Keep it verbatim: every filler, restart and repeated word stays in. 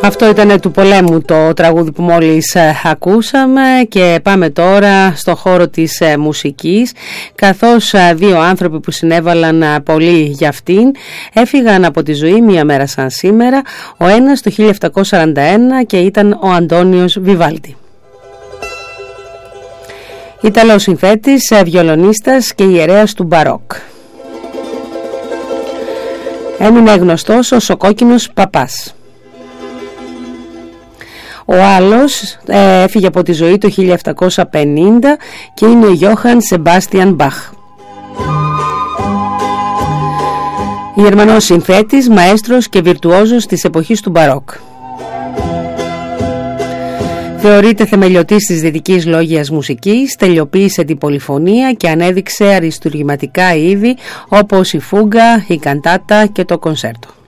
Αυτό ήταν του πολέμου το τραγούδι που μόλις ακούσαμε και πάμε τώρα στο χώρο της μουσικής, καθώς δύο άνθρωποι που συνέβαλαν πολύ για αυτήν έφυγαν από τη ζωή μία μέρα σαν σήμερα. Ο ένας το χίλια επτακόσια σαράντα ένα και ήταν ο Αντώνιος Βιβάλντι. Ιταλός συνθέτης, βιολονίστας και ιερέας του μπαρόκ. Έμεινε γνωστός ως ο Κόκκινος Παπάς. Ο άλλος ε, έφυγε από τη ζωή το χίλια επτακόσια πενήντα και είναι ο Γιώχαν Σεμπάστιαν Μπαχ. Γερμανός συνθέτης, μαέστρος και βιρτουόζος της εποχής του μπαρόκ. Θεωρείται θεμελιωτής της δυτικής λόγιας μουσικής, τελειοποίησε την πολυφωνία και ανέδειξε αριστουργηματικά είδη όπως η φούγκα, η καντάτα και το κονσέρτο.